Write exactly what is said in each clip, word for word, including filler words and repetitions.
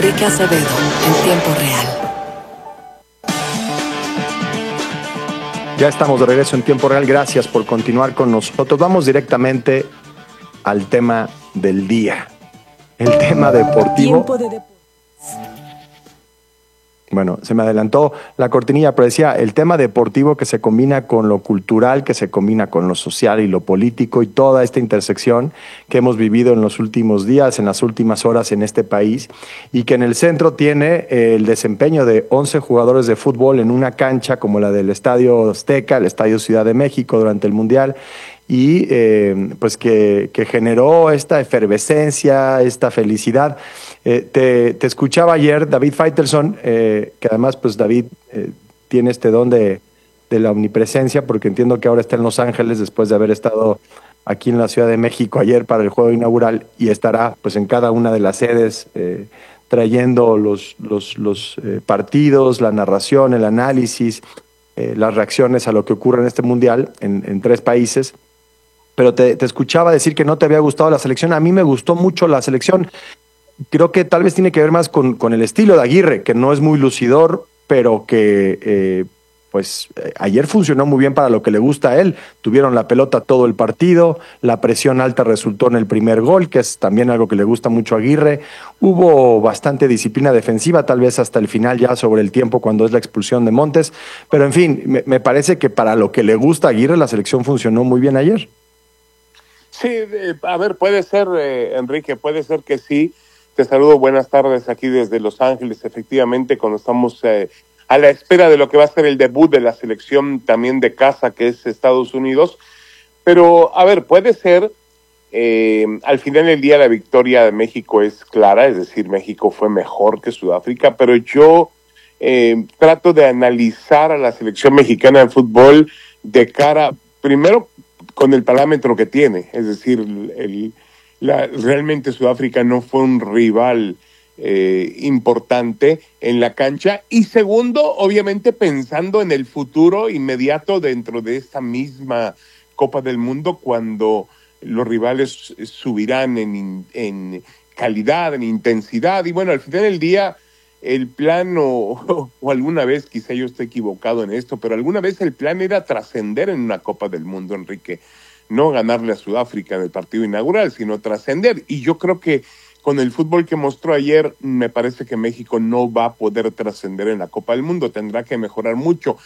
Enrique Acevedo, en tiempo real. Ya estamos de regreso en tiempo real. Gracias por continuar con nosotros. Vamos directamente al tema del día. El tema deportivo. Tiempo de deportes. Bueno, se me adelantó la cortinilla, pero decía el tema deportivo que se combina con lo cultural, que se combina con lo social y lo político y toda esta intersección que hemos vivido en los últimos días, en las últimas horas en este país, y que en el centro tiene el desempeño de once jugadores de fútbol en una cancha como la del Estadio Azteca, el Estadio Ciudad de México durante el Mundial, y eh, pues que, que generó esta efervescencia, esta felicidad. Eh, te, te escuchaba ayer David Faitelson, eh, que además pues David eh, tiene este don de, de la omnipresencia, porque entiendo que ahora está en Los Ángeles después de haber estado aquí en la Ciudad de México ayer para el juego inaugural, y estará pues en cada una de las sedes eh, trayendo los, los, los eh, partidos, la narración, el análisis, eh, las reacciones a lo que ocurre en este Mundial en, en tres países. Pero te, te escuchaba decir que no te había gustado la selección. A mí me gustó mucho la selección. Creo que tal vez tiene que ver más con, con el estilo de Aguirre, que no es muy lucidor, pero que eh, pues eh, ayer funcionó muy bien para lo que le gusta a él. Tuvieron la pelota todo el partido, la presión alta resultó en el primer gol, que es también algo que le gusta mucho a Aguirre. Hubo bastante disciplina defensiva, tal vez hasta el final ya sobre el tiempo cuando es la expulsión de Montes. Pero en fin, me, me parece que para lo que le gusta a Aguirre, la selección funcionó muy bien ayer. Sí, eh, a ver, puede ser, eh, Enrique, puede ser que sí. Te saludo, buenas tardes aquí desde Los Ángeles, efectivamente, cuando estamos eh, a la espera de lo que va a ser el debut de la selección también de casa, que es Estados Unidos. Pero, a ver, puede ser, eh, al final del día la victoria de México es clara, es decir, México fue mejor que Sudáfrica, pero yo eh, trato de analizar a la selección mexicana de fútbol de cara, primero, con el parámetro que tiene, es decir, el, la, realmente Sudáfrica no fue un rival eh, importante en la cancha, y segundo, obviamente pensando en el futuro inmediato dentro de esta misma Copa del Mundo, cuando los rivales subirán en, en calidad, en intensidad, y bueno, al final del día el plan, o, o alguna vez, quizá yo esté equivocado en esto, pero alguna vez el plan era trascender en una Copa del Mundo, Enrique. No ganarle a Sudáfrica en el partido inaugural, sino trascender. Y yo creo que con el fútbol que mostró ayer, me parece que México no va a poder trascender en la Copa del Mundo. Tendrá que mejorar mucho.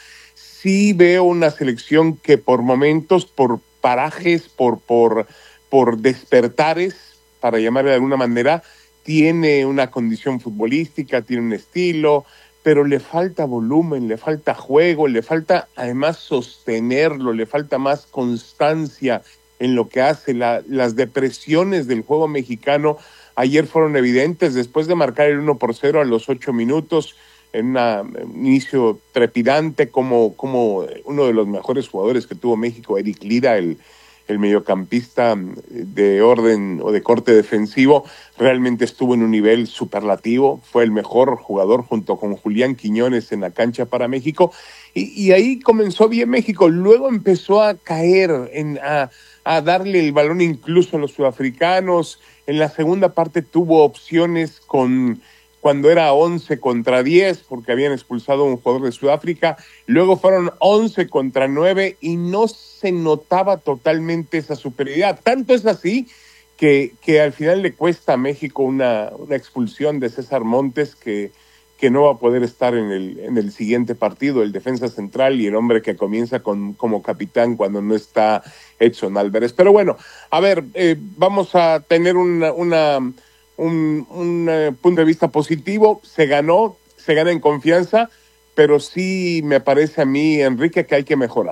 Sí veo una selección que por momentos, por parajes, por, por, por despertares, para llamarle de alguna manera, tiene una condición futbolística, tiene un estilo, pero le falta volumen, le falta juego, le falta además sostenerlo, le falta más constancia en lo que hace. La, las depresiones del juego mexicano ayer fueron evidentes, después de marcar el uno por cero a los ocho minutos, en una, un inicio trepidante, como, como uno de los mejores jugadores que tuvo México, Eric Lira, el el mediocampista de orden o de corte defensivo, realmente estuvo en un nivel superlativo, fue el mejor jugador junto con Julián Quiñones en la cancha para México, y, y ahí comenzó bien México. Luego empezó a caer, en, a, a darle el balón incluso a los sudafricanos. En la segunda parte tuvo opciones con... cuando era once contra diez, porque habían expulsado a un jugador de Sudáfrica, luego fueron once contra nueve y no se notaba totalmente esa superioridad. Tanto es así que, que al final le cuesta a México una, una expulsión de César Montes, que, que no va a poder estar en el, en el siguiente partido, el defensa central y el hombre que comienza con, como capitán cuando no está Edson Álvarez. Pero bueno, a ver, eh, vamos a tener una... una un, un uh, punto de vista positivo. Se ganó, se gana en confianza, pero sí me parece a mí, Enrique, que hay que mejorar.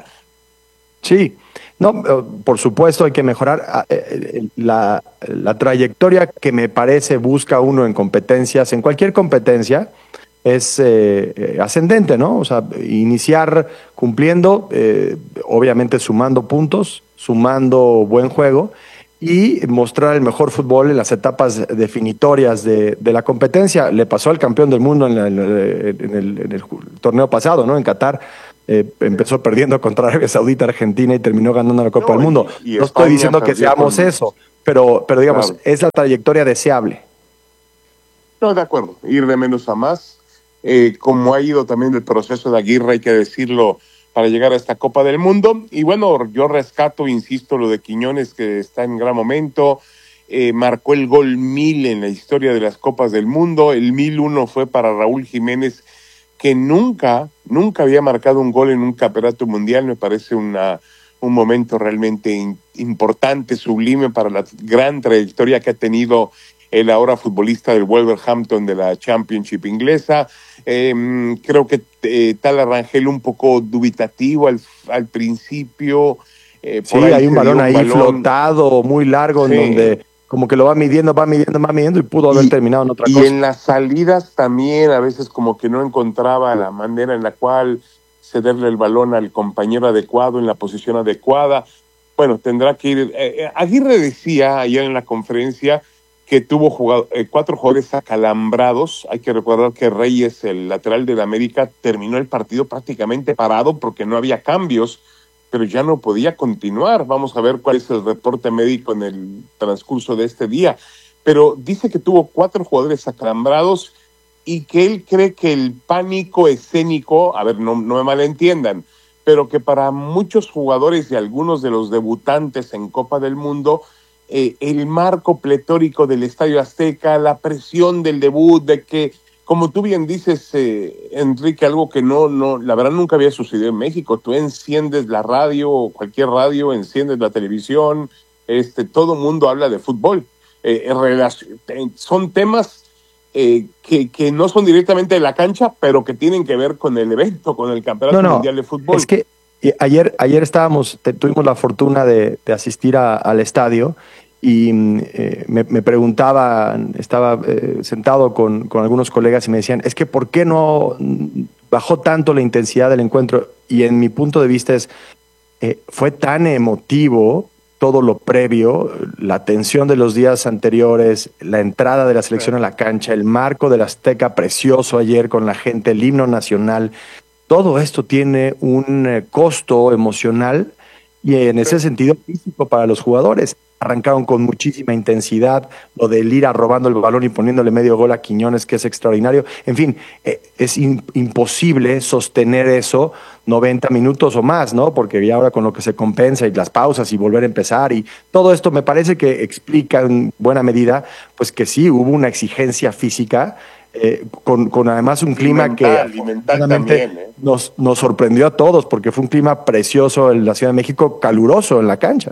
Sí, no, por supuesto hay que mejorar. La, la trayectoria que me parece busca uno en competencias, en cualquier competencia, es eh, ascendente, ¿no? O sea, iniciar cumpliendo, eh, obviamente sumando puntos, sumando buen juego, y mostrar el mejor fútbol en las etapas definitorias de, de la competencia. Le pasó al campeón del mundo en, la, en, el, en, el, en el torneo pasado, ¿no? En Qatar. Eh, empezó perdiendo contra Arabia Saudita, Argentina, y terminó ganando la Copa no, del Mundo. Y, y no estoy diciendo que seamos con... eso, pero, pero digamos, claro, es la trayectoria deseable. No, de acuerdo, ir de menos a más, eh, como ha ido también el proceso de Aguirre, hay que decirlo, para llegar a esta Copa del Mundo. Y bueno, yo rescato, insisto, lo de Quiñones, que está en gran momento, eh, marcó el gol mil en la historia de las Copas del Mundo, el mil uno fue para Raúl Jiménez, que nunca, nunca había marcado un gol en un campeonato mundial. Me parece una, un momento realmente in, importante, sublime para la gran trayectoria que ha tenido el ahora futbolista del Wolverhampton de la Championship inglesa. Eh, creo que eh, Taller Rangel un poco dubitativo al, al principio. Eh, sí, hay un balón un ahí balón. flotado, muy largo, sí. En donde como que lo va midiendo, va midiendo, va midiendo y pudo haber y, terminado en otra y cosa. Y en las salidas también a veces como que no encontraba la manera en la cual cederle el balón al compañero adecuado en la posición adecuada. Bueno, tendrá que ir. Eh, Aguirre decía ayer en la conferencia que tuvo jugado, eh, cuatro jugadores acalambrados. Hay que recordar que Reyes, el lateral del América, terminó el partido prácticamente parado porque no había cambios, pero ya no podía continuar. Vamos a ver cuál es el reporte médico en el transcurso de este día. Pero dice que tuvo cuatro jugadores acalambrados y que él cree que el pánico escénico, a ver, no, no me malentiendan, pero que para muchos jugadores y algunos de los debutantes en Copa del Mundo, Eh, el marco pletórico del Estadio Azteca, la presión del debut, de que, como tú bien dices, eh, Enrique, algo que no, no, la verdad nunca había sucedido en México. Tú enciendes la radio, o cualquier radio, enciendes la televisión, este, todo mundo habla de fútbol. Eh, relacion, son temas eh, que, que no son directamente de la cancha, pero que tienen que ver con el evento, con el Campeonato no, no, Mundial de Fútbol. Es que Ayer, ayer estábamos, te, tuvimos la fortuna de, de asistir a, al estadio y eh, me, me preguntaban, estaba eh, sentado con, con algunos colegas y me decían, es que ¿por qué no bajó tanto la intensidad del encuentro? Y en mi punto de vista es, eh, fue tan emotivo todo lo previo, la tensión de los días anteriores, la entrada de la selección a la cancha, el marco del Azteca precioso ayer con la gente, el himno nacional. Todo esto tiene un eh, costo emocional y en ese sentido físico para los jugadores. Arrancaron con muchísima intensidad, lo de Lira robando el balón y poniéndole medio gol a Quiñones, que es extraordinario. En fin, eh, es in, imposible sostener eso noventa minutos o más, ¿no? Porque ya ahora con lo que se compensa y las pausas y volver a empezar y todo esto me parece que explica en buena medida pues que sí hubo una exigencia física. Eh, con, con además un clima mental, que mental también, ¿eh? nos, nos sorprendió a todos porque fue un clima precioso en la Ciudad de México, caluroso en la cancha.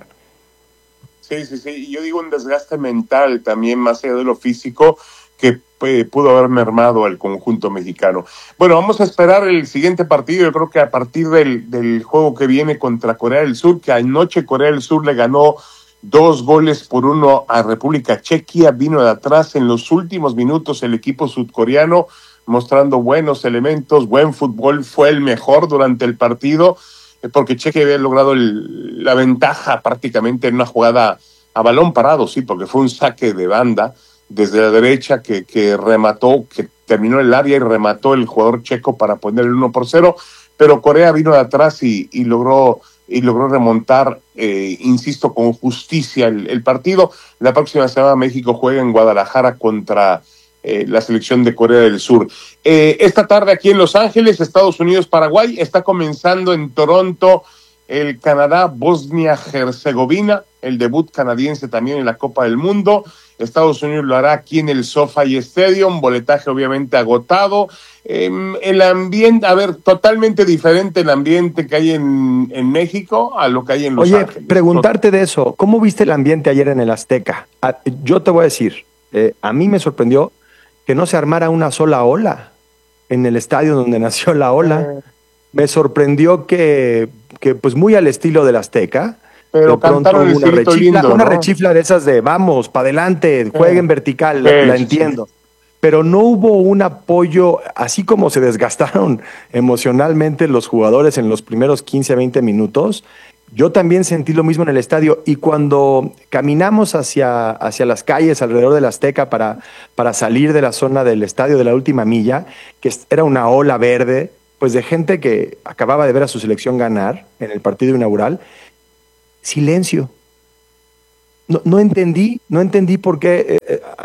Sí, sí, sí. Yo digo un desgaste mental también, más allá de lo físico, que eh, pudo haber mermado al conjunto mexicano. Bueno, vamos a esperar el siguiente partido. Yo creo que a partir del, del juego que viene contra Corea del Sur, que anoche Corea del Sur le ganó dos goles por uno a República Chequia, vino de atrás en los últimos minutos el equipo sudcoreano, mostrando buenos elementos, buen fútbol, fue el mejor durante el partido, porque Chequia había logrado el, la ventaja prácticamente en una jugada a balón parado, sí, porque fue un saque de banda desde la derecha que, que remató, que terminó el área y remató el jugador checo para poner el uno por cero, pero Corea vino de atrás y, y logró y logró remontar, eh, insisto, con justicia el, el partido. La próxima semana México juega en Guadalajara contra eh, la selección de Corea del Sur. Eh, esta tarde aquí en Los Ángeles, Estados Unidos, Paraguay, está comenzando en Toronto el Canadá, Bosnia-Herzegovina, el debut canadiense también en la Copa del Mundo. Estados Unidos lo hará aquí en el SoFi Stadium, boletaje obviamente agotado. Eh, el ambiente, a ver, totalmente diferente el ambiente que hay en, en México a lo que hay en Los Oye, Ángeles. Oye, preguntarte de eso, ¿cómo viste el ambiente ayer en el Azteca? A, yo te voy a decir, eh, a mí me sorprendió que no se armara una sola ola en el estadio donde nació la ola. Eh. Me sorprendió que, que, pues muy al estilo del Azteca, pero de pronto cantaron una el rechifla, lindo, una ¿no? rechifla de esas de vamos, para adelante, jueguen eh. vertical, eh, la, la sí, entiendo. Sí. Pero no hubo un apoyo, así como se desgastaron emocionalmente los jugadores en los primeros quince, veinte minutos, yo también sentí lo mismo en el estadio. Y cuando caminamos hacia, hacia las calles alrededor del Azteca para, para salir de la zona del estadio de la última milla, que era una ola verde, pues de gente que acababa de ver a su selección ganar en el partido inaugural, silencio. No, no entendí, no entendí por qué. Eh,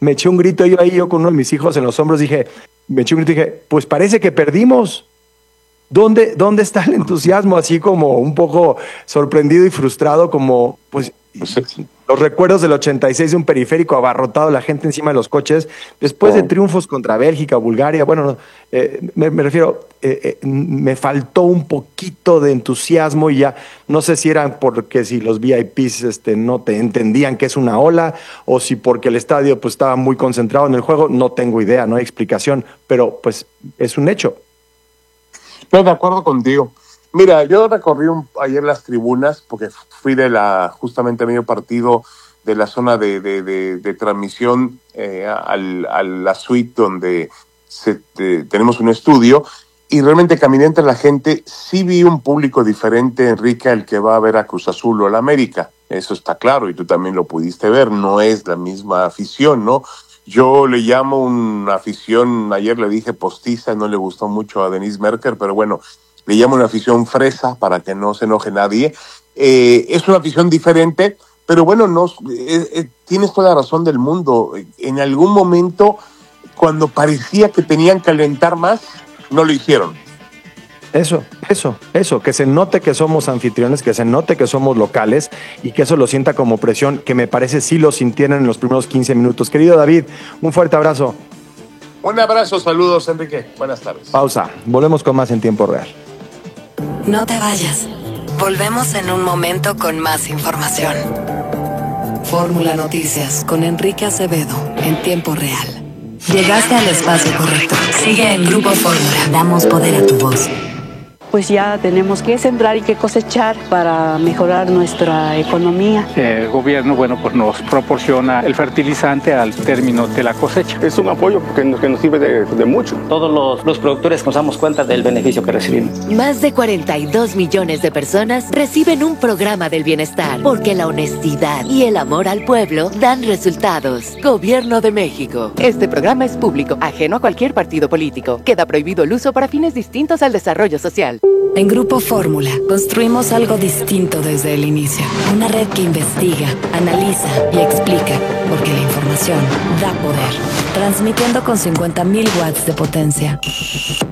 me eché un grito yo ahí, yo con uno de mis hijos en los hombros, dije, me eché un grito y dije, pues parece que perdimos. ¿Dónde, ¿Dónde está el entusiasmo? Así como un poco sorprendido y frustrado, como pues los recuerdos del ochenta y seis de un periférico abarrotado, la gente encima de los coches, después de triunfos contra Bélgica, Bulgaria, bueno, no, eh, me, me refiero, eh, eh, me faltó un poquito de entusiasmo y ya, no sé si eran porque si los V I Ps este, no te entendían que es una ola, o si porque el estadio pues estaba muy concentrado en el juego, no tengo idea, no hay explicación, pero pues es un hecho. No, de acuerdo contigo. Mira, yo recorrí un, ayer las tribunas porque fui de la justamente a medio partido de la zona de, de, de, de transmisión eh, al, a la suite donde se, de, tenemos un estudio y realmente caminé entre la gente. Sí vi un público diferente, Enrique, al que va a ver a Cruz Azul o a la América. Eso está claro y tú también lo pudiste ver. No es la misma afición, ¿no? Yo le llamo una afición, ayer le dije postiza, no le gustó mucho a Denise Merker, pero bueno, le llamo una afición fresa para que no se enoje nadie. Eh, es una afición diferente, pero bueno, no, eh, eh, tienes toda la razón del mundo. En algún momento, cuando parecía que tenían que alentar más, no lo hicieron. Eso, eso, eso, que se note que somos anfitriones, que se note que somos locales y que eso lo sienta como presión, que me parece sí lo sintieron en los primeros quince minutos. Querido David, un fuerte abrazo. Un abrazo, saludos, Enrique. Buenas tardes. Pausa, volvemos con más en tiempo real. No te vayas. Volvemos en un momento con más información. Fórmula Noticias con Enrique Acevedo en tiempo real. Llegaste al espacio correcto. Sigue en Grupo Fórmula. Damos poder a tu voz. Pues ya tenemos que sembrar y que cosechar para mejorar nuestra economía. El gobierno, bueno, pues nos proporciona el fertilizante al término de la cosecha. Es un apoyo que nos, que nos sirve de, de mucho. Todos los, los productores nos damos cuenta del beneficio que recibimos. Más de cuarenta y dos millones de personas reciben un programa del bienestar, porque la honestidad y el amor al pueblo dan resultados. Gobierno de México. Este programa es público, ajeno a cualquier partido político. Queda prohibido el uso para fines distintos al desarrollo social. En Grupo Fórmula construimos algo distinto desde el inicio. Una red que investiga, analiza y explica, porque la información da poder. Transmitiendo con cincuenta mil watts de potencia. X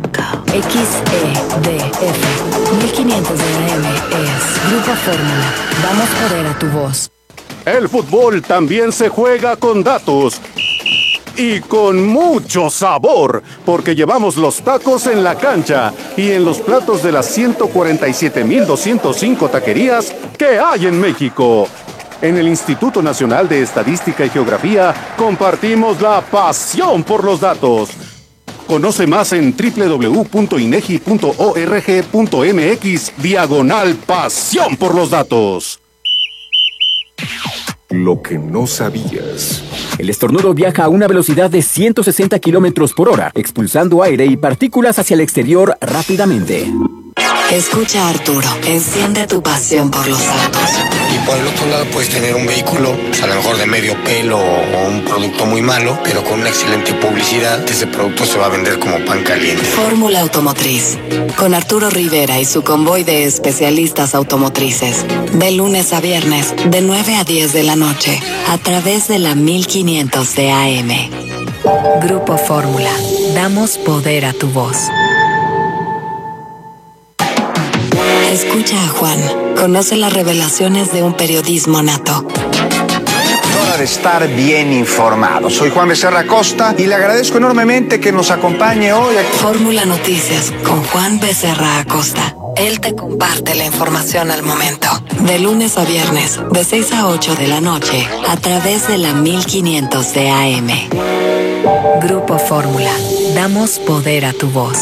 E D F mil quinientos de A M es Grupo Fórmula. Damos poder a tu voz. El fútbol también se juega con datos. Y con mucho sabor, porque llevamos los tacos en la cancha y en los platos de las ciento cuarenta y siete mil doscientos cinco taquerías que hay en México. En el Instituto Nacional de Estadística y Geografía compartimos la pasión por los datos. Conoce más en doble u doble u doble u punto inegi punto org punto mx diagonal pasión por los datos. Lo que no sabías. El estornudo viaja a una velocidad de ciento sesenta kilómetros por hora, expulsando aire y partículas hacia el exterior rápidamente. Escucha a Arturo, enciende tu pasión por los autos. Y por el otro lado puedes tener un vehículo, a lo mejor de medio pelo o un producto muy malo, pero con una excelente publicidad, ese producto se va a vender como pan caliente. Fórmula Automotriz, con Arturo Rivera y su convoy de especialistas automotrices. De lunes a viernes, de nueve a diez de la noche, a través de la mil quinientos de A M. Grupo Fórmula, damos poder a tu voz. Escucha a Juan. Conoce las revelaciones de un periodismo nato. Hora de estar bien informado. Soy Juan Becerra Acosta y le agradezco enormemente que nos acompañe hoy aquí. Fórmula Noticias con Juan Becerra Acosta. Él te comparte la información al momento. De lunes a viernes, de seis a ocho de la noche, a través de la mil quinientos de A M. Grupo Fórmula. Damos poder a tu voz.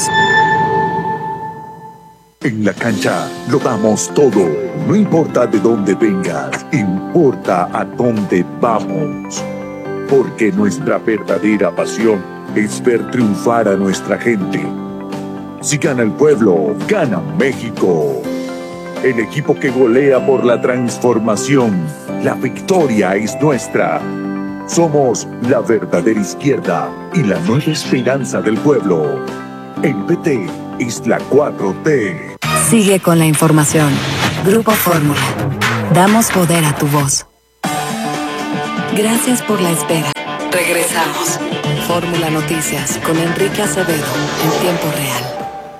En la cancha lo damos todo. No importa de dónde vengas, importa a dónde vamos. Porque nuestra verdadera pasión es ver triunfar a nuestra gente. Si gana el pueblo, gana México. El equipo que golea por la transformación. La victoria es nuestra. Somos la verdadera izquierda y la nueva esperanza del pueblo. El P T es la cuatro T. Sigue con la información. Grupo Fórmula. Damos poder a tu voz. Gracias por la espera. Regresamos. Fórmula Noticias con Enrique Acevedo en tiempo real.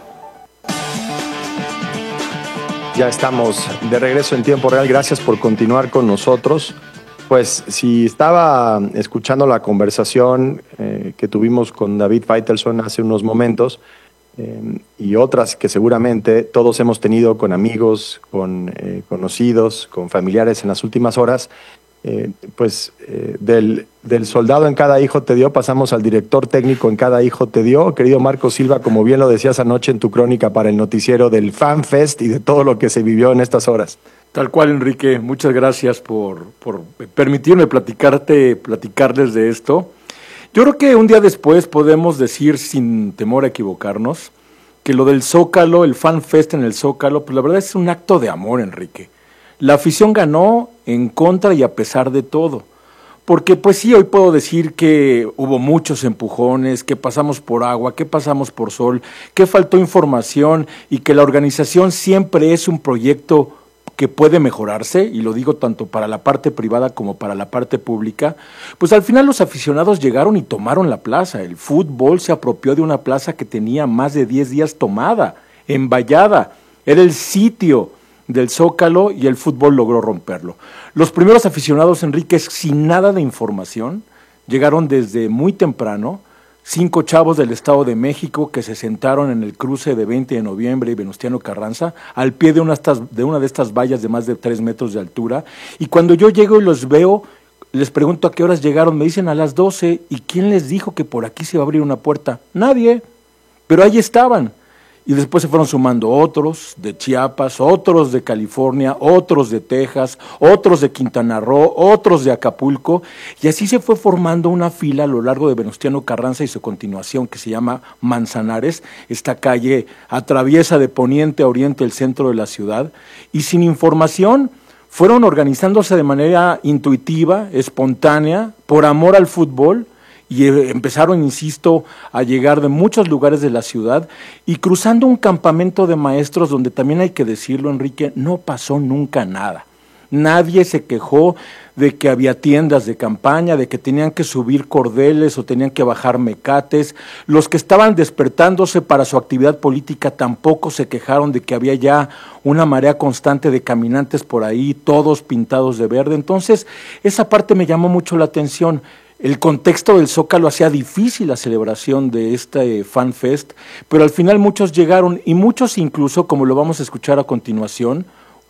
Ya estamos de regreso en tiempo real. Gracias por continuar con nosotros. Pues si estaba escuchando la conversación eh, que tuvimos con David Faitelson hace unos momentos eh, y otras que seguramente todos hemos tenido con amigos, con eh, conocidos, con familiares en las últimas horas, eh, pues eh, del, del soldado en cada hijo te dio, pasamos al director técnico en cada hijo te dio. Querido Marco Silva, como bien lo decías anoche en tu crónica para el noticiero del Fan Fest y de todo lo que se vivió en estas horas. Tal cual, Enrique, muchas gracias por, por permitirme platicarte, platicarles de esto. Yo creo que un día después podemos decir, sin temor a equivocarnos, que lo del Zócalo, el Fan Fest en el Zócalo, pues la verdad es un acto de amor, Enrique. La afición ganó en contra y a pesar de todo. Porque pues sí, hoy puedo decir que hubo muchos empujones, que pasamos por agua, que pasamos por sol, que faltó información y que la organización siempre es un proyecto que puede mejorarse, y lo digo tanto para la parte privada como para la parte pública. Pues al final los aficionados llegaron y tomaron la plaza. El fútbol se apropió de una plaza que tenía más de diez días tomada, envallada. Era el sitio del Zócalo y el fútbol logró romperlo. Los primeros aficionados, Enrique, sin nada de información, llegaron desde muy temprano. Cinco chavos del Estado de México que se sentaron en el cruce de veinte de noviembre y Venustiano Carranza, al pie de una, estas, de una de estas vallas de más de tres metros de altura. Y cuando yo llego y los veo, les pregunto a qué horas llegaron, me dicen a las doce. ¿Y quién les dijo que por aquí se va a abrir una puerta? Nadie, pero ahí estaban. Y después se fueron sumando otros de Chiapas, otros de California, otros de Texas, otros de Quintana Roo, otros de Acapulco, y así se fue formando una fila a lo largo de Venustiano Carranza y su continuación, que se llama Manzanares. Esta calle atraviesa de poniente a oriente el centro de la ciudad, y sin información fueron organizándose de manera intuitiva, espontánea, por amor al fútbol, y empezaron, insisto, a llegar de muchos lugares de la ciudad y cruzando un campamento de maestros donde también hay que decirlo, Enrique, no pasó nunca nada. Nadie se quejó de que había tiendas de campaña, de que tenían que subir cordeles o tenían que bajar mecates. Los que estaban despertándose para su actividad política tampoco se quejaron de que había ya una marea constante de caminantes por ahí, todos pintados de verde. Entonces, esa parte me llamó mucho la atención. El contexto del Zócalo hacía difícil la celebración de este Fan Fest, pero al final muchos llegaron, y muchos incluso, como lo vamos a escuchar a continuación,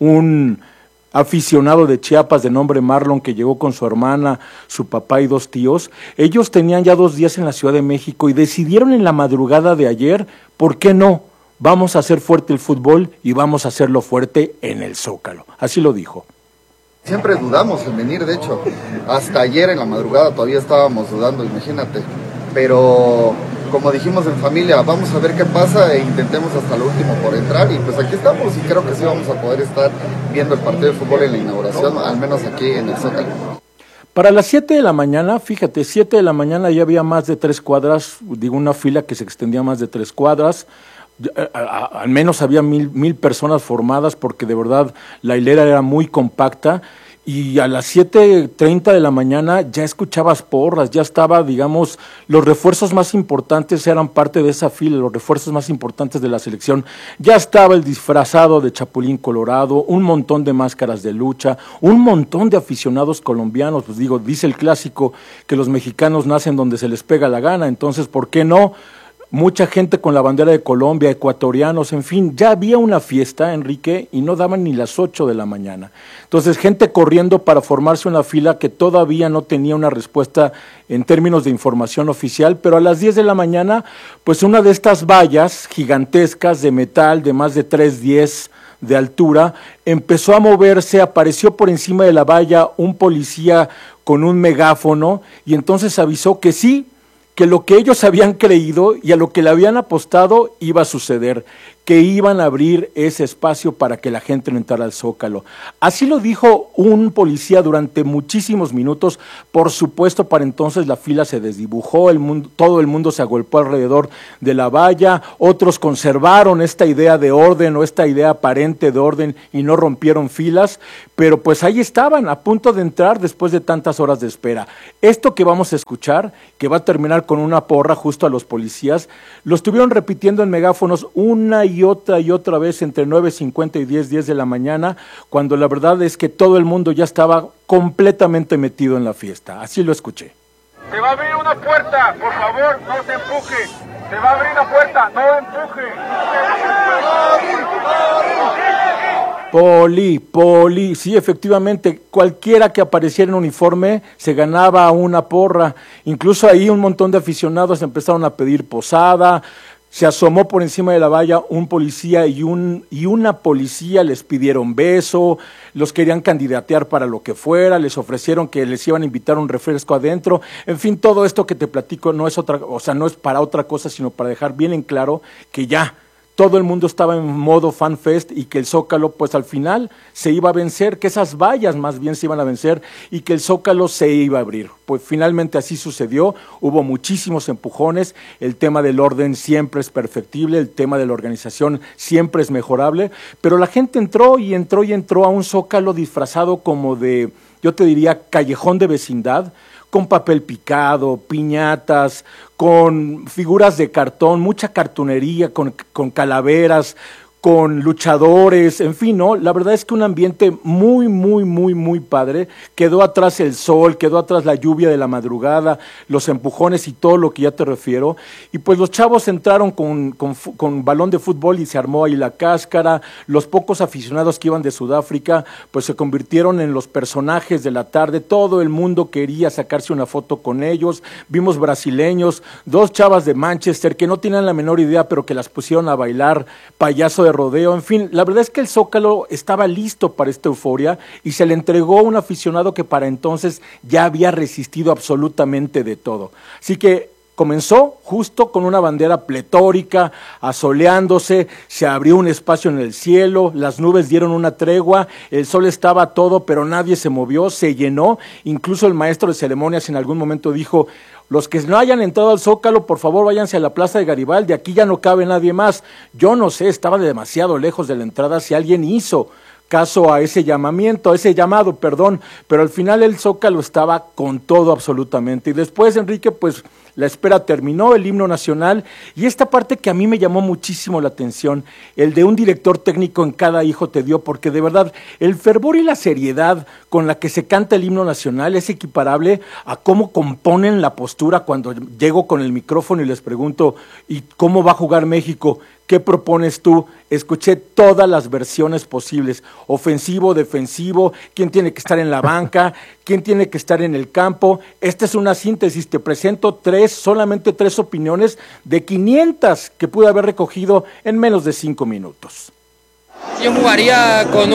un aficionado de Chiapas de nombre Marlon que llegó con su hermana, su papá y dos tíos. Ellos tenían ya dos días en la Ciudad de México y decidieron en la madrugada de ayer, ¿por qué no? Vamos a hacer fuerte el fútbol y vamos a hacerlo fuerte en el Zócalo. Así lo dijo. Siempre dudamos en venir, de hecho, hasta ayer en la madrugada todavía estábamos dudando, imagínate, pero como dijimos en familia, vamos a ver qué pasa e intentemos hasta lo último por entrar, y pues aquí estamos y creo que sí vamos a poder estar viendo el partido de fútbol en la inauguración, al menos aquí en el Zócalo. Para las siete de la mañana, fíjate, siete de la mañana ya había más de tres cuadras, digo una fila que se extendía más de tres cuadras, A, a, al menos había mil, mil personas formadas porque de verdad la hilera era muy compacta, y a las siete treinta de la mañana ya escuchabas porras, ya estaba, digamos, los refuerzos más importantes eran parte de esa fila, los refuerzos más importantes de la selección. Ya estaba el disfrazado de Chapulín Colorado, un montón de máscaras de lucha, un montón de aficionados colombianos. Pues digo, dice el clásico que los mexicanos nacen donde se les pega la gana, entonces ¿por qué no? Mucha gente con la bandera de Colombia, ecuatorianos, en fin, ya había una fiesta, Enrique, y no daban ni las ocho de la mañana. Entonces, gente corriendo para formarse una fila que todavía no tenía una respuesta en términos de información oficial, pero a las diez de la mañana, pues una de estas vallas gigantescas de metal de más de tres diez de altura, empezó a moverse, apareció por encima de la valla un policía con un megáfono, y entonces avisó que sí, que lo que ellos habían creído y a lo que le habían apostado iba a suceder, que iban a abrir ese espacio para que la gente no entrara al Zócalo. Así lo dijo un policía durante muchísimos minutos. Por supuesto, para entonces la fila se desdibujó, el mundo, todo el mundo se agolpó alrededor de la valla, otros conservaron esta idea de orden o esta idea aparente de orden y no rompieron filas, pero pues ahí estaban, a punto de entrar después de tantas horas de espera. Esto que vamos a escuchar, que va a terminar con una porra justo a los policías, lo estuvieron repitiendo en megáfonos una y otra y otra vez entre nueve cincuenta y diez, diez de la mañana, cuando la verdad es que todo el mundo ya estaba completamente metido en la fiesta. Así lo escuché. Se va a abrir una puerta, por favor, no se empuje. Se va a abrir una puerta, no empuje. Poli, poli, sí, efectivamente, cualquiera que apareciera en uniforme se ganaba una porra. Incluso ahí un montón de aficionados empezaron a pedir posada. Se asomó por encima de la valla un policía y, un, y una policía les pidieron beso, los querían candidatear para lo que fuera, les ofrecieron que les iban a invitar un refresco adentro. En fin, todo esto que te platico no es otra, o sea, no es para otra cosa, sino para dejar bien en claro que ya todo el mundo estaba en modo fanfest y que el Zócalo pues al final se iba a vencer, que esas vallas más bien se iban a vencer y que el Zócalo se iba a abrir. Pues finalmente así sucedió, hubo muchísimos empujones, el tema del orden siempre es perfectible, el tema de la organización siempre es mejorable, pero la gente entró y entró y entró a un Zócalo disfrazado como de, yo te diría, callejón de vecindad, con papel picado, piñatas, con figuras de cartón, mucha cartonería, con, con calaveras, con luchadores, en fin, ¿no? La verdad es que un ambiente muy, muy, muy, muy padre. Quedó atrás el sol, quedó atrás la lluvia de la madrugada, los empujones y todo lo que ya te refiero. Y pues los chavos entraron con, con, con balón de fútbol y se armó ahí la cáscara. Los pocos aficionados que iban de Sudáfrica, pues se convirtieron en los personajes de la tarde. Todo el mundo quería sacarse una foto con ellos. Vimos brasileños, dos chavas de Manchester que no tenían la menor idea, pero que las pusieron a bailar payaso de rodeo, en fin, la verdad es que el Zócalo estaba listo para esta euforia y se le entregó a un aficionado que para entonces ya había resistido absolutamente de todo. Así que comenzó justo con una bandera pletórica, asoleándose, se abrió un espacio en el cielo, las nubes dieron una tregua, el sol estaba todo, pero nadie se movió, se llenó, incluso el maestro de ceremonias en algún momento dijo: los que no hayan entrado al Zócalo, por favor váyanse a la Plaza de Garibaldi, aquí ya no cabe nadie más. Yo no sé, estaba demasiado lejos de la entrada si alguien hizo caso a ese llamamiento, a ese llamado, perdón, pero al final el Zócalo estaba con todo absolutamente. Y después, Enrique, pues la espera terminó, el himno nacional, y esta parte que a mí me llamó muchísimo la atención, el de un director técnico en cada hijo te dio, porque de verdad el fervor y la seriedad con la que se canta el himno nacional es equiparable a cómo componen la postura cuando llego con el micrófono y les pregunto: ¿y cómo va a jugar México? ¿Qué propones tú? Escuché todas las versiones posibles, ofensivo, defensivo, quién tiene que estar en la banca, quién tiene que estar en el campo. Esta es una síntesis, te presento tres, solamente tres opiniones de quinientas que pude haber recogido en menos de cinco minutos. Yo jugaría con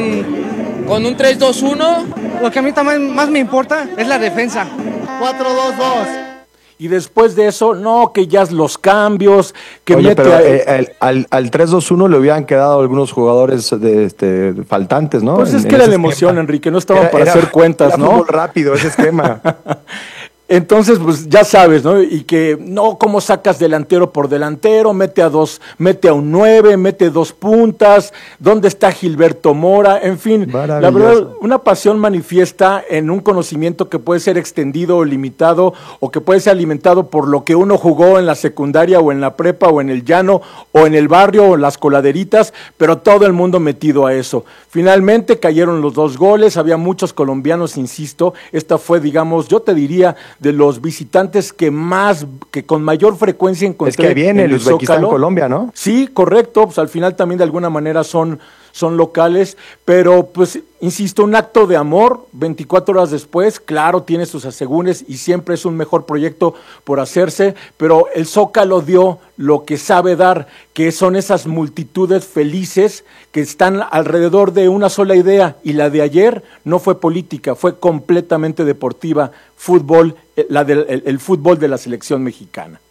un, con un tres dos uno. Lo que a mí también más me importa es la defensa. cuatro dos dos. Y después de eso, no, que ya los cambios, que Oye, mete pero a... eh, el, al, al tres dos uno le hubieran quedado algunos jugadores de, este, faltantes, ¿no? Pues en, es que era la emoción, esquema. Enrique, no estaban era, para era, hacer cuentas, era ¿no? Fútbol rápido ese esquema. Entonces, pues ya sabes, ¿no? Y que no, ¿cómo sacas delantero por delantero? Mete a dos, mete a un nueve, mete dos puntas. ¿Dónde está Gilberto Mora? En fin, la verdad, una pasión manifiesta en un conocimiento que puede ser extendido o limitado, o que puede ser alimentado por lo que uno jugó en la secundaria o en la prepa o en el llano o en el barrio o en las coladeritas, pero todo el mundo metido a eso. Finalmente cayeron los dos goles, había muchos colombianos, insisto. Esta fue, digamos, yo te diría, de los visitantes que más, que con mayor frecuencia encontré. Es que viene el Uzbekistán, Colombia, ¿no? Sí, correcto, pues al final también de alguna manera son, son locales, pero pues, insisto, un acto de amor, veinticuatro horas después, claro, tiene sus asegúnes y siempre es un mejor proyecto por hacerse, pero el Zócalo dio lo que sabe dar, que son esas multitudes felices que están alrededor de una sola idea, y la de ayer no fue política, fue completamente deportiva, fútbol, la del, el, el fútbol de la selección mexicana.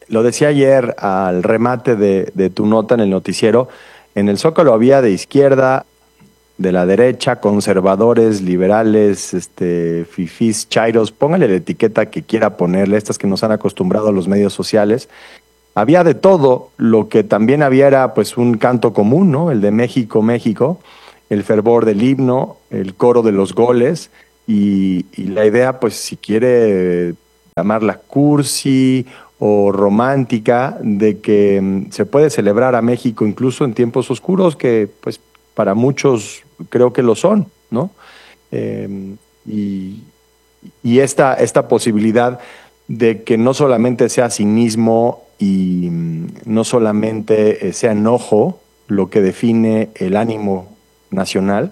lo decía ayer al remate de, de tu nota en el noticiero, en el Zócalo había de izquierda, de la derecha, conservadores, liberales, este, fifís, chairos, póngale la etiqueta que quiera ponerle, estas que nos han acostumbrado a los medios sociales. Había de todo. Lo que también había era pues un canto común, ¿no? El de México, México, el fervor del himno, el coro de los goles y, y la idea, pues si quiere llamarla cursi o romántica, de que mm, se puede celebrar a México incluso en tiempos oscuros, que pues para muchos creo que lo son, ¿no? Eh, y y esta, esta posibilidad de que no solamente sea cinismo y no solamente sea enojo lo que define el ánimo nacional,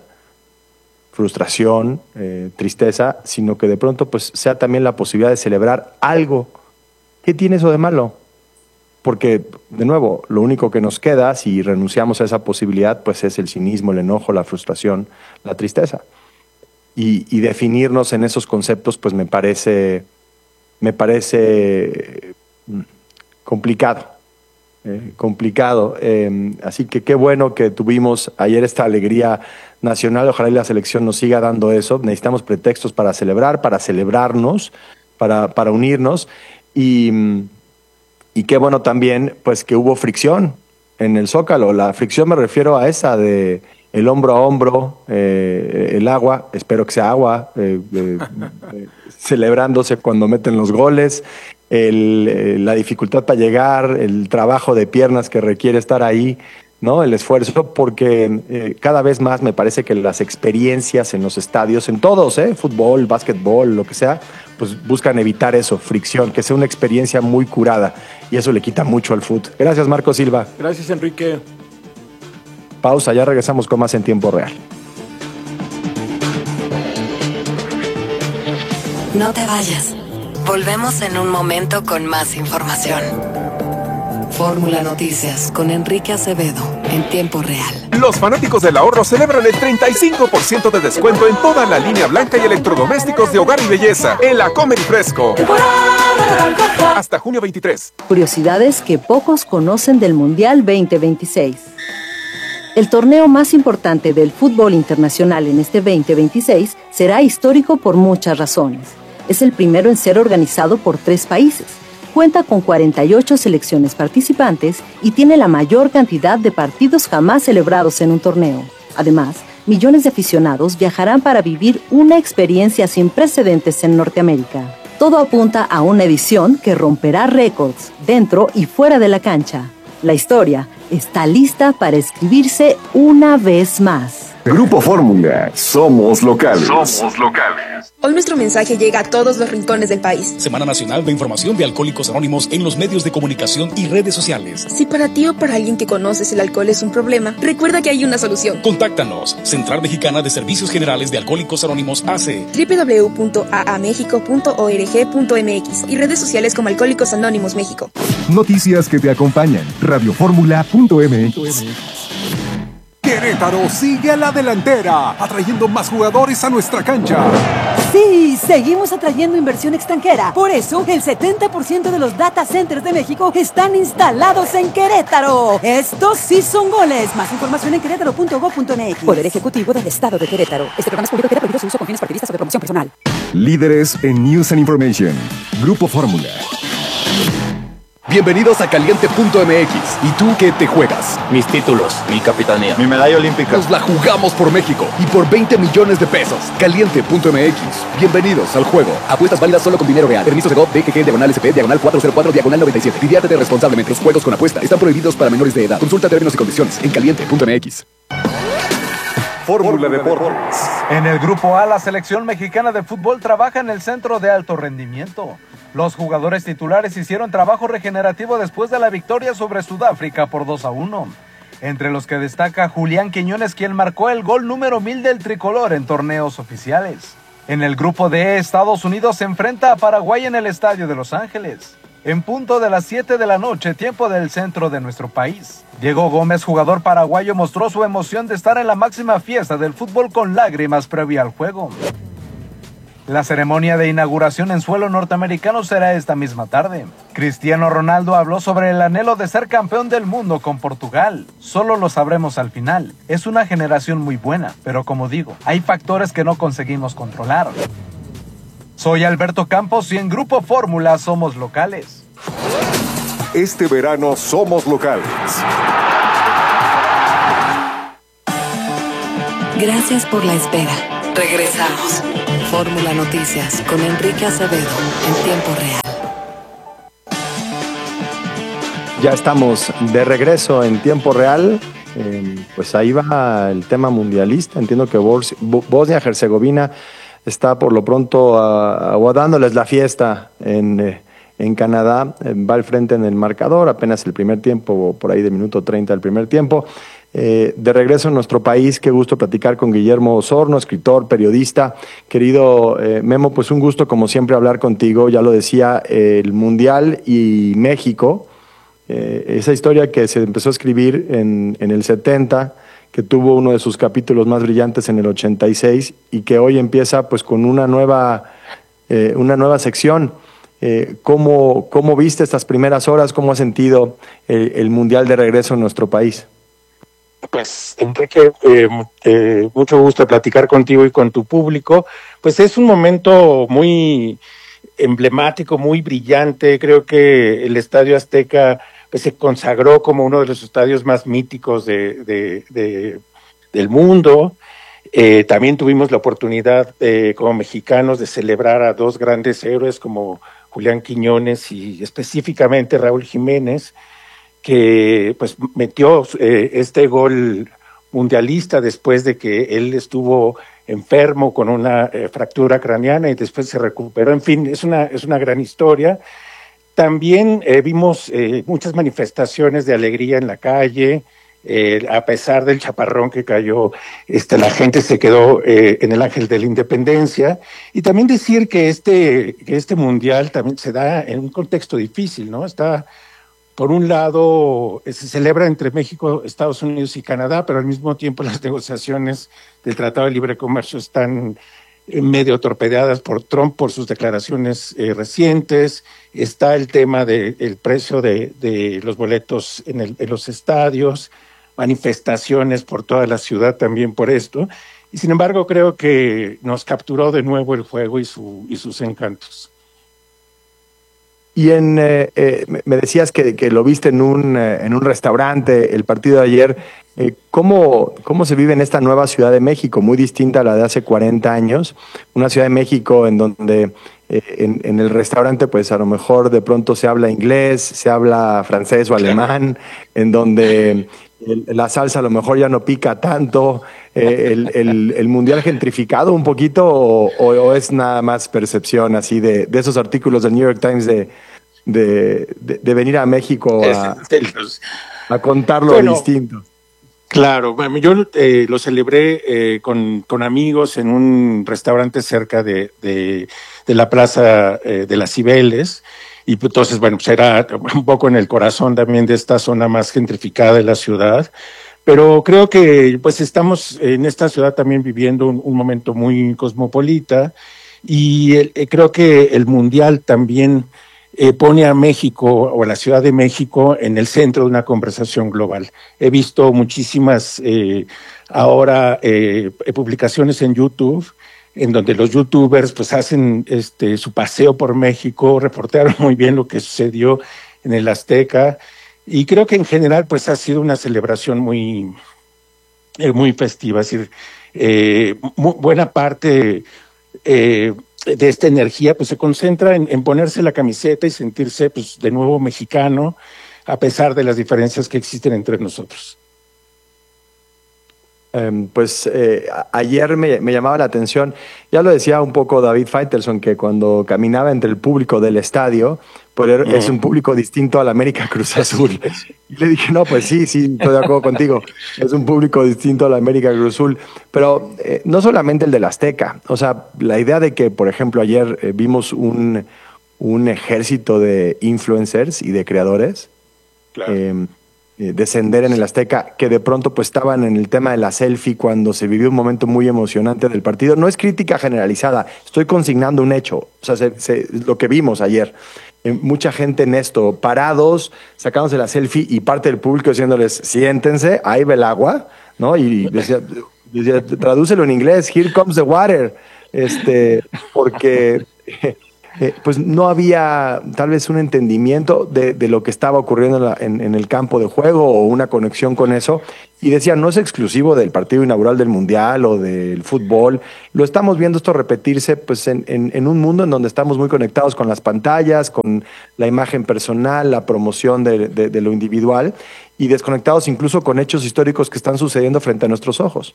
frustración, eh, tristeza, sino que de pronto pues sea también la posibilidad de celebrar algo. ¿Qué tiene eso de malo? Porque, de nuevo, lo único que nos queda, si renunciamos a esa posibilidad, pues es el cinismo, el enojo, la frustración, la tristeza. Y, y definirnos en esos conceptos, pues me parece, me parece complicado. Eh, complicado. Eh, así que qué bueno que tuvimos ayer esta alegría nacional. Ojalá y la selección nos siga dando eso. Necesitamos pretextos para celebrar, para celebrarnos, para, para unirnos. Y... Y qué bueno también, pues, que hubo fricción en el Zócalo. La fricción me refiero a esa de el hombro a hombro, eh, el agua, espero que sea agua, eh, eh, eh, celebrándose cuando meten los goles, el, eh, la dificultad para llegar, el trabajo de piernas que requiere estar ahí, ¿no? El esfuerzo, porque eh, cada vez más me parece que las experiencias en los estadios, en todos, ¿eh? Fútbol, básquetbol, lo que sea, pues buscan evitar eso, fricción, que sea una experiencia muy curada, y eso le quita mucho al fútbol. Gracias, Marco Silva. Gracias, Enrique. Pausa, ya regresamos con más en tiempo real. No te vayas. Volvemos en un momento con más información. Fórmula Noticias con Enrique Acevedo en tiempo real. Los fanáticos del ahorro celebran el treinta y cinco por ciento de descuento en toda la línea blanca y electrodomésticos de hogar y belleza en la Comer y Fresco. Hasta junio veintitrés. Curiosidades que pocos conocen del Mundial veinte veintiséis. El torneo más importante del fútbol internacional en este veinte veintiséis será histórico por muchas razones. Es el primero en ser organizado por tres países. Cuenta con cuarenta y ocho selecciones participantes y tiene la mayor cantidad de partidos jamás celebrados en un torneo. Además, millones de aficionados viajarán para vivir una experiencia sin precedentes en Norteamérica. Todo apunta a una edición que romperá récords dentro y fuera de la cancha. La historia está lista para escribirse una vez más. Grupo Fórmula, somos locales. Somos locales. Hoy nuestro mensaje llega a todos los rincones del país. Semana Nacional de Información de Alcohólicos Anónimos en los medios de comunicación y redes sociales. Si para ti o para alguien que conoces el alcohol es un problema, recuerda que hay una solución. Contáctanos. Central Mexicana de Servicios Generales de Alcohólicos Anónimos A C. doble u doble u doble u punto a a mexico punto org punto m x y redes sociales como Alcohólicos Anónimos México. Noticias que te acompañan. Radiofórmula punto m x. Querétaro sigue a la delantera, atrayendo más jugadores a nuestra cancha. Sí, seguimos atrayendo inversión extranjera. Por eso, el setenta por ciento de los data centers de México están instalados en Querétaro. Estos sí son goles. Más información en querétaro punto gob punto m x. Poder Ejecutivo del Estado de Querétaro. Este programa es público, queda prohibido su uso con fines partidistas o de promoción personal. Líderes en News and Information. Grupo Fórmula. Bienvenidos a Caliente punto m x. ¿Y tú qué te juegas? Mis títulos, mi capitanía, mi medalla olímpica. Nos la jugamos por México y por veinte millones de pesos. Caliente punto m x. Bienvenidos al juego. Apuestas válidas solo con dinero real. Permisos de G O V, D G G, diagonal S P, diagonal cuatro cero cuatro, diagonal noventa y siete. Diviértete responsablemente. Los juegos con apuesta están prohibidos para menores de edad. Consulta términos y condiciones en Caliente punto m x. Fórmula Deportes. En el grupo A, la selección mexicana de fútbol trabaja en el centro de alto rendimiento. Los jugadores titulares hicieron trabajo regenerativo después de la victoria sobre Sudáfrica por dos a uno. Entre los que destaca Julián Quiñones, quien marcó el gol número mil del tricolor en torneos oficiales. En el grupo D, Estados Unidos se enfrenta a Paraguay en el estadio de Los Ángeles. En punto de las siete de la noche, tiempo del centro de nuestro país. Diego Gómez, jugador paraguayo, mostró su emoción de estar en la máxima fiesta del fútbol con lágrimas previa al juego. La ceremonia de inauguración en suelo norteamericano será esta misma tarde. Cristiano Ronaldo habló sobre el anhelo de ser campeón del mundo con Portugal. Solo lo sabremos al final. Es una generación muy buena, pero como digo, hay factores que no conseguimos controlar. Soy Alberto Campos y en Grupo Fórmula somos locales. Este verano somos locales. Gracias por la espera. Regresamos. Fórmula Noticias con Enrique Acevedo en tiempo real. Ya estamos de regreso en tiempo real. Eh, pues ahí va el tema mundialista. Entiendo que Bos- Bosnia-Herzegovina está por lo pronto uh, aguardándoles la fiesta en, eh, en Canadá. Eh, va al frente en el marcador, apenas el primer tiempo, por ahí de minuto treinta del primer tiempo. Eh, de regreso en nuestro país, qué gusto platicar con Guillermo Osorno, escritor, periodista. Querido eh, Memo, pues un gusto como siempre hablar contigo. Ya lo decía, eh, el Mundial y México, eh, esa historia que se empezó a escribir en, en el setenta, que tuvo uno de sus capítulos más brillantes en el ochenta y seis y que hoy empieza pues con una nueva, eh, una nueva sección. Eh, ¿cómo, ¿Cómo viste estas primeras horas? ¿Cómo has sentido el, el Mundial de regreso en nuestro país? Pues, Enrique, eh, eh, mucho gusto platicar contigo y con tu público. Pues es un momento muy emblemático, muy brillante. Creo que el Estadio Azteca pues, se consagró como uno de los estadios más míticos de, de, de, del mundo. Eh, también tuvimos la oportunidad, eh, como mexicanos, de celebrar a dos grandes héroes como Julián Quiñones y específicamente Raúl Jiménez, que pues metió eh, este gol mundialista después de que él estuvo enfermo con una eh, fractura craneana y después se recuperó. En fin, es una, es una gran historia. También eh, vimos eh, muchas manifestaciones de alegría en la calle, eh, a pesar del chaparrón que cayó, este, la gente se quedó eh, en el Ángel de la Independencia. Y también decir que este, que este mundial también se da en un contexto difícil, ¿no? Está... Por un lado, se celebra entre México, Estados Unidos y Canadá, pero al mismo tiempo las negociaciones del Tratado de Libre Comercio están medio torpedeadas por Trump por sus declaraciones eh, recientes. Está el tema del precio de, de los boletos en, el, en los estadios, manifestaciones por toda la ciudad también por esto. Y sin embargo, creo que nos capturó de nuevo el juego y, su, y sus encantos. Y en, eh, eh, me decías que, que lo viste en un, eh, en un restaurante, el partido de ayer. Eh, ¿cómo, ¿Cómo se vive en esta nueva Ciudad de México, muy distinta a la de hace cuarenta años? Una Ciudad de México en donde eh, en, en el restaurante pues a lo mejor de pronto se habla inglés, se habla francés o alemán, en donde el, la salsa a lo mejor ya no pica tanto. Eh, el, el, ¿El mundial gentrificado un poquito o, o, o es nada más percepción así de, de esos artículos del New York Times de, de, de, de venir a México a, a contarlo bueno, distinto? Claro, bueno, yo eh, lo celebré eh, con, con amigos en un restaurante cerca de, de, de la Plaza eh, de las Cibeles. Y entonces, bueno, pues era un poco en el corazón también de esta zona más gentrificada de la ciudad. Pero creo que pues estamos en esta ciudad también viviendo un, un momento muy cosmopolita y el, eh, creo que el Mundial también eh, pone a México o a la Ciudad de México en el centro de una conversación global. He visto muchísimas eh, ahora eh, publicaciones en YouTube en donde los youtubers pues hacen este su paseo por México, reportearon muy bien lo que sucedió en el Azteca. Y creo que en general pues ha sido una celebración muy, eh, muy festiva, es decir, eh, muy buena parte eh, de esta energía pues se concentra en, en ponerse la camiseta y sentirse pues de nuevo mexicano, a pesar de las diferencias que existen entre nosotros. Um, pues eh, ayer me, me llamaba la atención, ya lo decía un poco David Faitelson, que cuando caminaba entre el público del estadio, pues uh-huh. es un público distinto al América Cruz Azul. Y le dije, no, pues sí, sí, estoy de acuerdo contigo, es un público distinto al América Cruz Azul, pero eh, no solamente el del Azteca, o sea, la idea de que, por ejemplo, ayer eh, vimos un, un ejército de influencers y de creadores, claro. eh, eh, descender en el Azteca, que de pronto pues estaban en el tema de la selfie cuando se vivió un momento muy emocionante del partido. No es crítica generalizada, estoy consignando un hecho, o sea, se, se, lo que vimos ayer. Eh, mucha gente en esto, parados, sacándose la selfie y parte del público diciéndoles, siéntense, ahí va el agua, ¿no? Y decía, decía tradúcelo en inglés, here comes the water, este, porque... Eh, pues no había tal vez un entendimiento de, de lo que estaba ocurriendo en, la, en, en el campo de juego o una conexión con eso. Y decía, no es exclusivo del partido inaugural del Mundial o del fútbol. Lo estamos viendo esto repetirse pues, en, en, en un mundo en donde estamos muy conectados con las pantallas, con la imagen personal, la promoción de, de, de lo individual y desconectados incluso con hechos históricos que están sucediendo frente a nuestros ojos.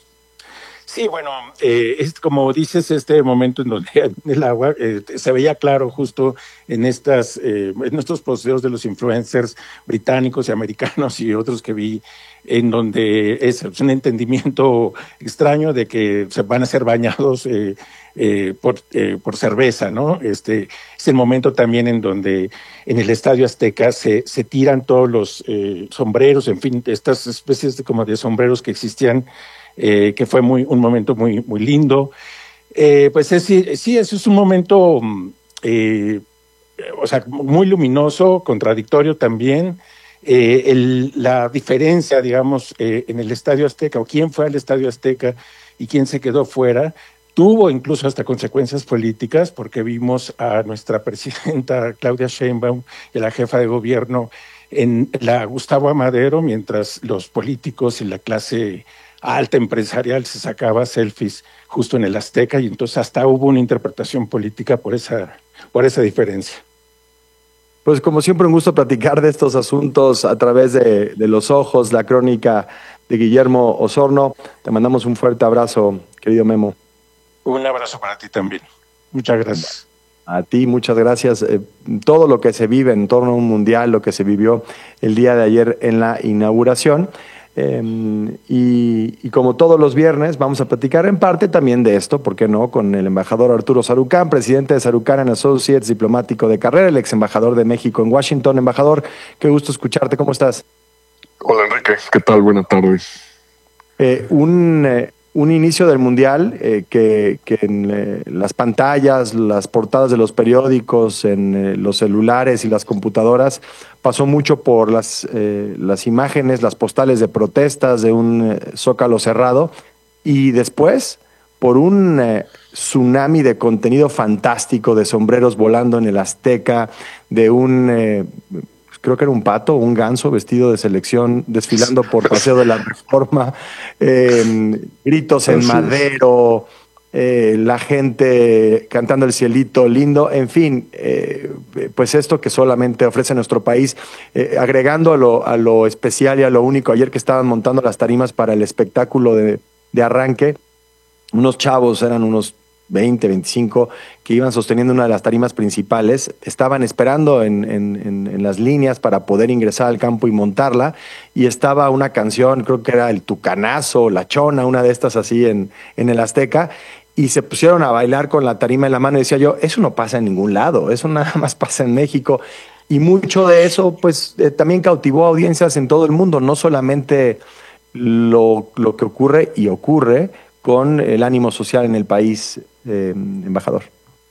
Sí, bueno, eh, es como dices, este momento en donde el agua eh, se veía claro justo en estas eh, en estos posteos de los influencers británicos y americanos y otros que vi, en donde es, es un entendimiento extraño de que se van a ser bañados eh, eh, por, eh, por cerveza, ¿no? Este es el momento también en donde en el Estadio Azteca se, se tiran todos los eh, sombreros, en fin, estas especies de, como de sombreros que existían. Eh, que fue muy un momento muy muy lindo. Eh, pues es, sí, sí, eso es un momento, eh, o sea, muy luminoso, contradictorio también. Eh, el, la diferencia, digamos, eh, en el Estadio Azteca, o quién fue al Estadio Azteca y quién se quedó fuera, tuvo incluso hasta consecuencias políticas, porque vimos a nuestra presidenta Claudia Sheinbaum y a la jefa de gobierno en la Gustavo Amadero, mientras los políticos y la clase alta empresarial se sacaba selfies justo en el Azteca, y entonces hasta hubo una interpretación política por esa, por esa diferencia. Pues como siempre un gusto platicar de estos asuntos a través de, de los ojos, la crónica de Guillermo Osorno. Te mandamos un fuerte abrazo, querido Memo. Un abrazo para ti también. Muchas gracias. A ti, muchas gracias. Eh, todo lo que se vive en torno a un mundial, lo que se vivió el día de ayer en la inauguración. Eh, y, y como todos los viernes vamos a platicar en parte también de esto, ¿por qué no?, con el embajador Arturo Sarucán, presidente de Sarucán and Associates, diplomático de carrera, el ex embajador de México en Washington. Embajador, qué gusto escucharte, ¿cómo estás? Hola Enrique, ¿qué tal? Buenas tardes. Eh, un, eh, un inicio del Mundial eh, que, que en eh, las pantallas, las portadas de los periódicos, en eh, los celulares y las computadoras pasó mucho por las, eh, las imágenes, las postales de protestas de un eh, zócalo cerrado, y después por un eh, tsunami de contenido fantástico, de sombreros volando en el Azteca, de un, eh, creo que era un pato, un ganso vestido de selección desfilando por Paseo de la Reforma, eh, gritos en Madero, Eh, la gente cantando El Cielito Lindo, en fin, eh, pues esto que solamente ofrece nuestro país, eh, agregando a lo, a lo especial y a lo único. Ayer que estaban montando las tarimas para el espectáculo de, de arranque, unos chavos, eran unos veinte, veinticinco, que iban sosteniendo una de las tarimas principales, estaban esperando en, en, en, en las líneas para poder ingresar al campo y montarla, y estaba una canción, creo que era El Tucanazo, La Chona, una de estas así en, en el Azteca, y se pusieron a bailar con la tarima en la mano, y decía yo, eso no pasa en ningún lado, eso nada más pasa en México, y mucho de eso pues eh, también cautivó a audiencias en todo el mundo, no solamente lo, lo que ocurre y ocurre con el ánimo social en el país, eh, embajador.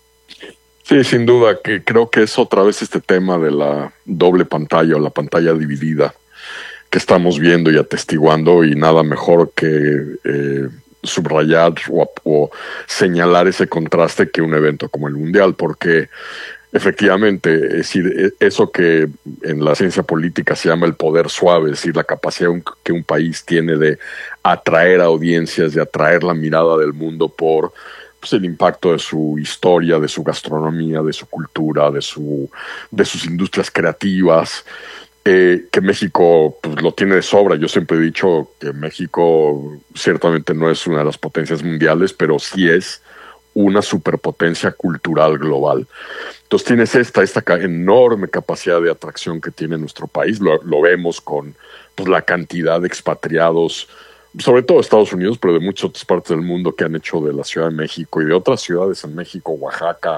Sí, sin duda, que creo que es otra vez este tema de la doble pantalla o la pantalla dividida que estamos viendo y atestiguando, y nada mejor que eh, subrayar o, o señalar ese contraste que un evento como el Mundial, porque efectivamente, es decir, eso que en la ciencia política se llama el poder suave, es decir, la capacidad que un país tiene de atraer audiencias, de atraer la mirada del mundo por pues, el impacto de su historia, de su gastronomía, de su cultura, de su de sus industrias creativas, eh, que México pues, lo tiene de sobra. Yo siempre he dicho que México ciertamente no es una de las potencias mundiales, pero sí es una superpotencia cultural global. Entonces tienes esta, esta enorme capacidad de atracción que tiene nuestro país. Lo, lo vemos con pues, la cantidad de expatriados, sobre todo de Estados Unidos, pero de muchas otras partes del mundo, que han hecho de la Ciudad de México y de otras ciudades en México, Oaxaca,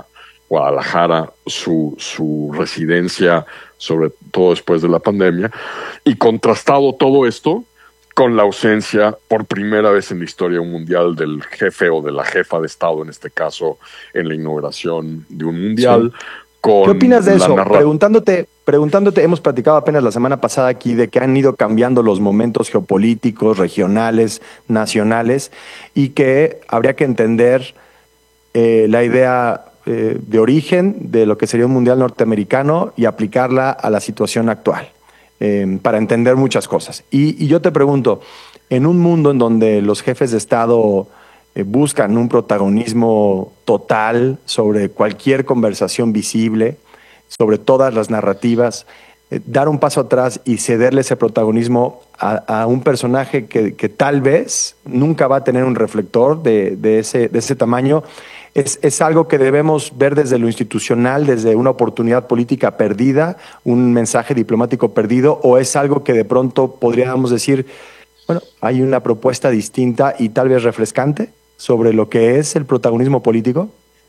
Guadalajara su, su residencia, sobre todo después de la pandemia, y contrastado todo esto con la ausencia por primera vez en la historia mundial del jefe o de la jefa de Estado, en este caso, en la inauguración de un mundial. Sí. Con ¿Qué opinas de eso? Narra- Preguntándote, preguntándote, hemos platicado apenas la semana pasada aquí de que han ido cambiando los momentos geopolíticos, regionales, nacionales, y que habría que entender eh, la idea eh, de origen de lo que sería un mundial norteamericano y aplicarla a la situación actual, eh, para entender muchas cosas. Y, y yo te pregunto, en un mundo en donde los jefes de Estado Eh, buscan un protagonismo total sobre cualquier conversación visible, sobre todas las narrativas, eh, dar un paso atrás y cederle ese protagonismo a, a un personaje que, que tal vez nunca va a tener un reflector de, de, ese, de ese tamaño, es, es algo que debemos ver desde lo institucional, desde una oportunidad política perdida, un mensaje diplomático perdido, o es algo que de pronto podríamos decir, bueno, hay una propuesta distinta y tal vez refrescante sobre lo que es el protagonismo político?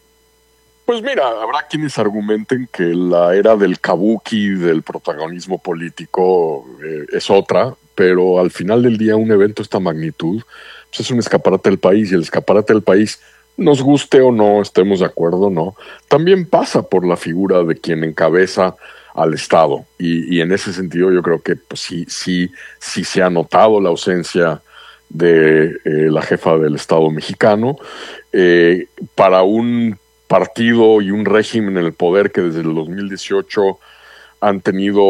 Pues mira, habrá quienes argumenten que la era del kabuki, del protagonismo político, eh, es otra, pero al final del día un evento de esta magnitud pues es un escaparate del país, y el escaparate del país, nos guste o no, estemos de acuerdo o no, también pasa por la figura de quien encabeza al Estado, y, y en ese sentido yo creo que pues, sí, sí, sí se ha notado la ausencia de eh, la jefa del Estado mexicano, eh, para un partido y un régimen en el poder que desde el dos mil dieciocho han tenido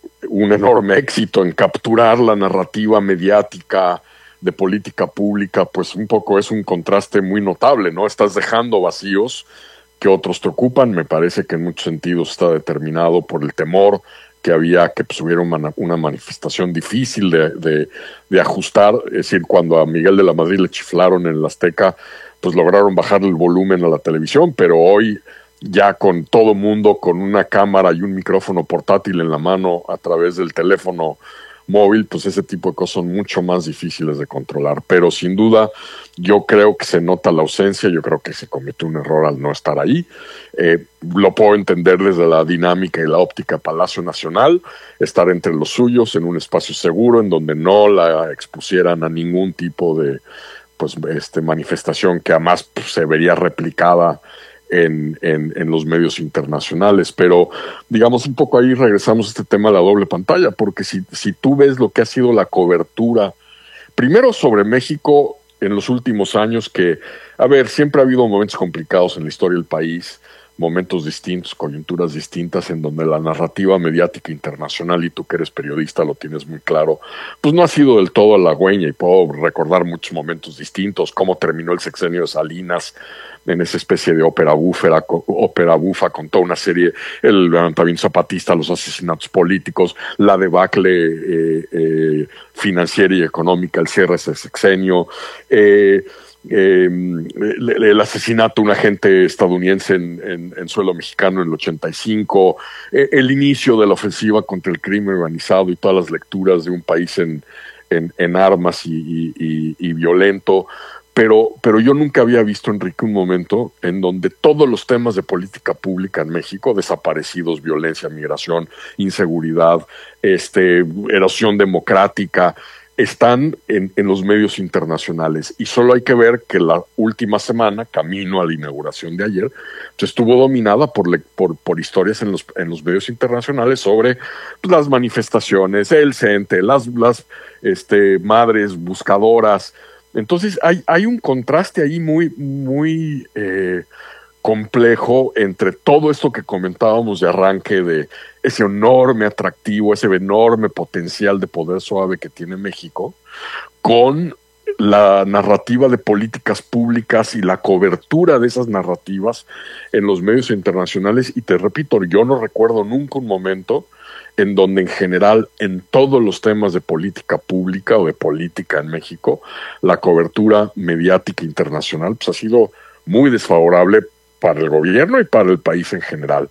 un enorme éxito en capturar la narrativa mediática de política pública, pues un poco es un contraste muy notable, ¿no? Estás dejando vacíos que otros te ocupan. Me parece que en muchos sentidos está determinado por el temor que había que pues, hubiera una, una manifestación difícil de, de, de ajustar. Es decir, cuando a Miguel de la Madrid le chiflaron en el Azteca, pues lograron bajar el volumen a la televisión, pero hoy ya con todo mundo con una cámara y un micrófono portátil en la mano a través del teléfono móvil, pues ese tipo de cosas son mucho más difíciles de controlar. Pero sin duda yo creo que se nota la ausencia, yo creo que se cometió un error al no estar ahí. Eh, lo puedo entender desde la dinámica y la óptica Palacio Nacional, estar entre los suyos en un espacio seguro en donde no la expusieran a ningún tipo de pues este manifestación que además pues, se vería replicada En, en, en los medios internacionales. Pero digamos un poco ahí regresamos a este tema de la doble pantalla, porque si, si tú ves lo que ha sido la cobertura, primero sobre México en los últimos años, que, a ver, siempre ha habido momentos complicados en la historia del país, momentos distintos, coyunturas distintas, en donde la narrativa mediática internacional, y tú que eres periodista lo tienes muy claro, pues no ha sido del todo halagüeña, y puedo recordar muchos momentos distintos, cómo terminó el sexenio de Salinas, en esa especie de ópera búfera, ópera bufa con toda una serie, el levantamiento zapatista, los asesinatos políticos, la debacle eh, eh, financiera y económica, el cierre de ese sexenio, eh, eh, el, el asesinato de un agente estadounidense en, en, en suelo mexicano en el ochenta y cinco, eh, el inicio de la ofensiva contra el crimen organizado y todas las lecturas de un país en, en, en armas y, y, y, y violento. Pero, pero yo nunca había visto, Enrique, un momento en donde todos los temas de política pública en México, desaparecidos, violencia, migración, inseguridad, este, erosión democrática, están en, en los medios internacionales. Y solo hay que ver que la última semana, camino a la inauguración de ayer, pues estuvo dominada por, le, por, por historias en los, en los medios internacionales sobre pues, las manifestaciones, el CENTE, las, las este, madres buscadoras. Entonces hay, hay un contraste ahí muy, muy eh, complejo entre todo esto que comentábamos de arranque, de ese enorme atractivo, ese enorme potencial de poder suave que tiene México, con la narrativa de políticas públicas y la cobertura de esas narrativas en los medios internacionales. Y te repito, yo no recuerdo nunca un momento en donde en general en todos los temas de política pública o de política en México, la cobertura mediática internacional pues, ha sido muy desfavorable para el gobierno y para el país en general.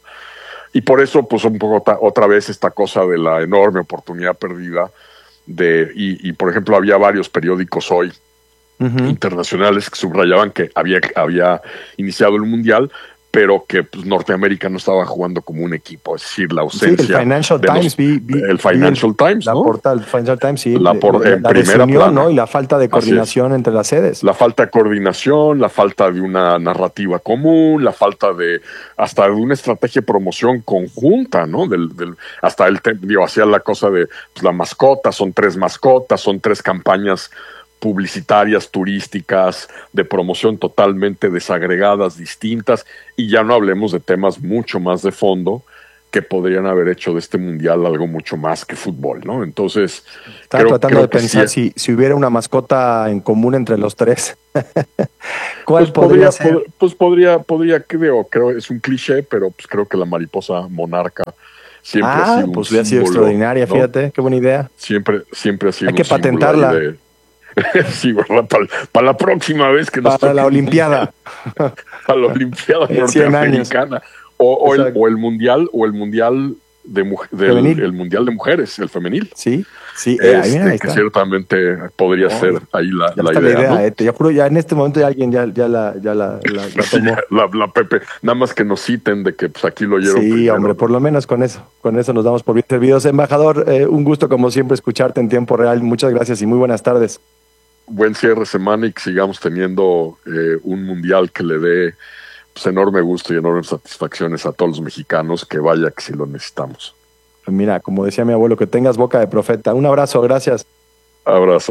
Y por eso, pues un poco ta, otra vez esta cosa de la enorme oportunidad perdida de, y, y por ejemplo había varios periódicos hoy uh-huh. internacionales que subrayaban que había, había iniciado el Mundial, pero que pues, Norteamérica no estaba jugando como un equipo, es decir, la ausencia. Sí, el Financial de Times, los, vi, vi, el Financial vi Times, la ¿no? portada del Financial Times, sí, la, por, la, en la primera desunión, plana. ¿no? Y la falta de coordinación entre las sedes. La falta de coordinación, la falta de una narrativa común, la falta de hasta de una estrategia de promoción conjunta, ¿no? Del, del, hasta el digo, hacía la cosa de pues, la mascota, son tres mascotas, son tres campañas publicitarias, turísticas, de promoción totalmente desagregadas, distintas, y ya no hablemos de temas mucho más de fondo que podrían haber hecho de este mundial algo mucho más que fútbol, ¿no? Entonces, estaba creo, tratando creo de pensar sí, si, si hubiera una mascota en común entre los tres. ¿Cuál pues podría, podría ser? Pod, pues podría, podría, creo, creo, es un cliché, pero pues creo que la mariposa monarca siempre ah, ha sido un pues hubiera sido símbolo, extraordinaria, ¿no? Fíjate, qué buena idea. Siempre, siempre ha sido Hay que un símbolo patentarla. ahí de, sí, ¿verdad? Para, para la próxima vez que nos para la Olimpiada. Para la Olimpiada norteamericana. O, o, el, o el mundial, o el mundial de del, el mundial de mujeres, el femenil. Sí, sí, este, eh, ahí, mira, ahí que ciertamente podría oh, ser ahí la, ya la está idea. La idea ¿no? eh, te, yo juro, ya en este momento ya alguien ya, ya la, ya la, la, la tomó. la, la Pepe, nada más que nos citen de que pues aquí lo oyeron. Sí, primero. hombre, por lo menos con eso, con eso nos damos por bien servidos. Embajador, eh, un gusto como siempre escucharte en tiempo real. Muchas gracias y muy buenas tardes. Buen cierre de semana y que sigamos teniendo eh, un mundial que le dé pues, enorme gusto y enormes satisfacciones a todos los mexicanos, que vaya que si lo necesitamos. Mira, como decía mi abuelo, que tengas boca de profeta. Un abrazo, gracias. Abrazo.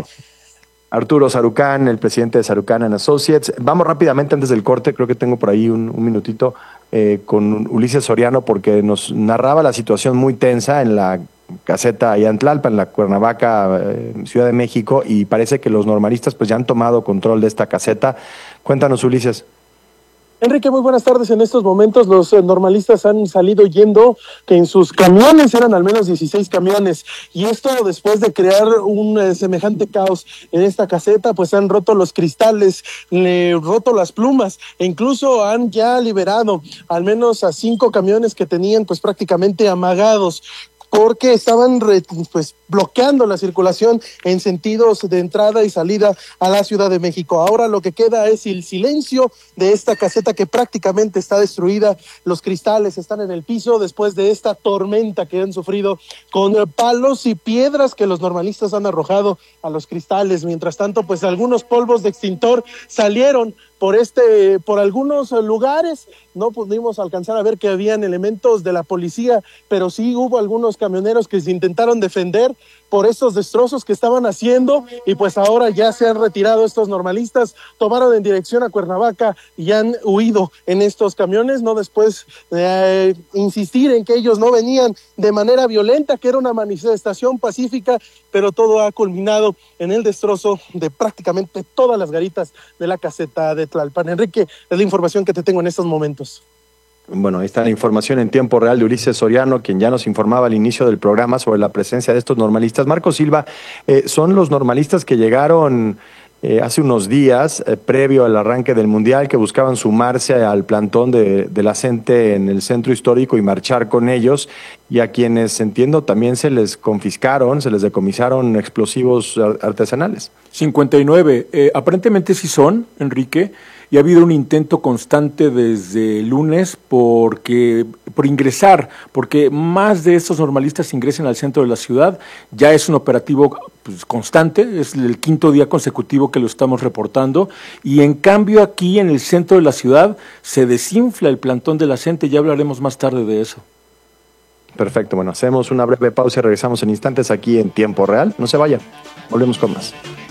Arturo Sarucán, el presidente de Sarucán and Associates. Vamos rápidamente antes del corte, creo que tengo por ahí un, un minutito, eh, con Ulises Soriano, porque nos narraba la situación muy tensa en la caseta allá en Tlalpan, en la Cuernavaca, eh, Ciudad de México, y parece que los normalistas pues ya han tomado control de esta caseta. Cuéntanos, Ulises. Enrique, muy buenas tardes. En estos momentos los normalistas han salido yendo, que en sus camiones eran al menos dieciséis camiones, y esto después de crear un eh, semejante caos en esta caseta, pues han roto los cristales, le roto las plumas, e incluso han ya liberado al menos a cinco camiones que tenían pues prácticamente amagados, porque estaban pues bloqueando la circulación en sentidos de entrada y salida a la Ciudad de México. Ahora lo que queda es el silencio de esta caseta que prácticamente está destruida. Los cristales están en el piso después de esta tormenta que han sufrido con palos y piedras que los normalistas han arrojado a los cristales. Mientras tanto, pues algunos polvos de extintor salieron por este, por algunos lugares. No pudimos alcanzar a ver que habían elementos de la policía, pero sí hubo algunos camioneros que se intentaron defender por estos destrozos que estaban haciendo, y pues ahora ya se han retirado estos normalistas, tomaron en dirección a Cuernavaca y han huido en estos camiones, no después de eh, insistir en que ellos no venían de manera violenta, que era una manifestación pacífica, pero todo ha culminado en el destrozo de prácticamente todas las garitas de la caseta de Tlalpan. Enrique, es la información que te tengo en estos momentos. Bueno, ahí está la información en tiempo real de Ulises Soriano, quien ya nos informaba al inicio del programa sobre la presencia de estos normalistas. Marco Silva, eh, son los normalistas que llegaron eh, hace unos días, eh, previo al arranque del Mundial, que buscaban sumarse al plantón de, de la gente en el centro histórico y marchar con ellos, y a quienes, entiendo, también se les confiscaron, se les decomisaron explosivos artesanales. cincuenta y nueve, eh, aparentemente sí son, Enrique, y ha habido un intento constante desde el lunes porque, por ingresar, porque más de estos normalistas ingresen al centro de la ciudad. Ya es un operativo pues, constante, es el quinto día consecutivo que lo estamos reportando, y en cambio aquí en el centro de la ciudad se desinfla el plantón de la gente. Ya hablaremos más tarde de eso. Perfecto, bueno, hacemos una breve pausa y regresamos en instantes aquí en Tiempo Real. No se vayan, volvemos con más.